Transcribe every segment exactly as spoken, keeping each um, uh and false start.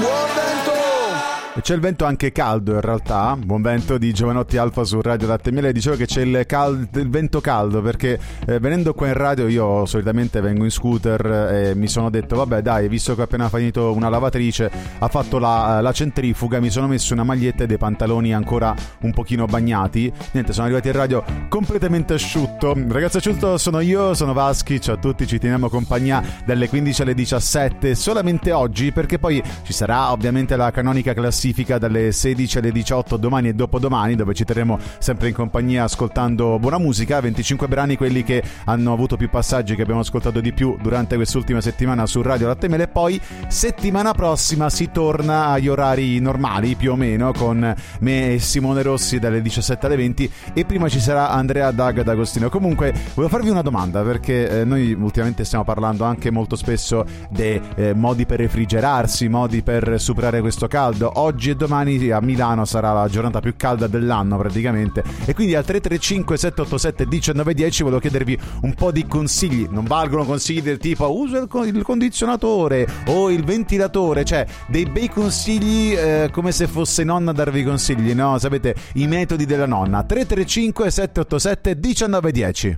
E c'è il vento anche caldo in realtà. Buon vento di Giovanotti Alfa su Radio Latte e Miele. Dicevo che c'è il, cal- il vento caldo perché eh, venendo qua in radio io solitamente vengo in scooter e mi sono detto vabbè dai, visto che ho appena finito una lavatrice, ha fatto la, la centrifuga, mi sono messo una maglietta e dei pantaloni ancora un pochino bagnati. Niente, sono arrivati in radio completamente asciutto. Ragazzi, asciutto sono io, sono Vaschi, ciao a tutti, ci teniamo compagnia dalle quindici alle diciassette solamente oggi, perché poi ci sarà ovviamente la canonica classifica dalle sedici alle diciotto domani e dopodomani, dove ci terremo sempre in compagnia ascoltando buona musica, venticinque brani, quelli che hanno avuto più passaggi, che abbiamo ascoltato di più durante quest'ultima settimana su Radio Latte e Miele. Poi settimana prossima si torna agli orari normali più o meno, con me e Simone Rossi dalle diciassette alle venti, e prima ci sarà Andrea Dag D'Agostino. Comunque volevo farvi una domanda, perché eh, noi ultimamente stiamo parlando anche molto spesso dei eh, modi per refrigerarsi, modi per superare questo caldo. Oggi e domani a Milano sarà la giornata più calda dell'anno praticamente, e quindi al tre tre cinque sette otto sette uno nove uno zero volevo chiedervi un po' di consigli. Non valgono consigli del tipo usa il, il condizionatore o il ventilatore, cioè dei bei consigli eh, come se fosse nonna a darvi consigli, no? Sapete, i metodi della nonna. Tre tre cinque sette otto sette uno nove uno zero.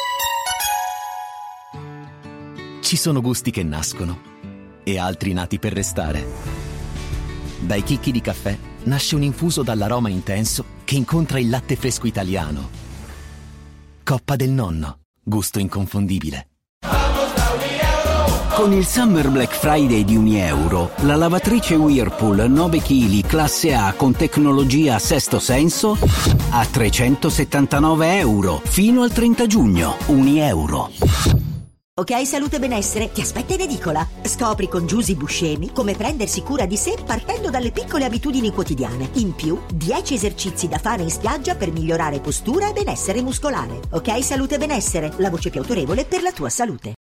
Ci sono gusti che nascono e altri nati per restare. Dai chicchi di caffè nasce un infuso dall'aroma intenso che incontra il latte fresco italiano. Coppa del Nonno, gusto inconfondibile. Con il Summer Black Friday di Unieuro, la lavatrice Whirlpool nove chili classe A con tecnologia Sesto Senso a trecentosettantanove euro fino al trenta giugno. Unieuro. Ok Salute e Benessere ti aspetta in edicola. Scopri con Giusy Buscemi come prendersi cura di sé partendo dalle piccole abitudini quotidiane. In più, dieci esercizi da fare in spiaggia per migliorare postura e benessere muscolare. Ok Salute e Benessere, la voce più autorevole per la tua salute.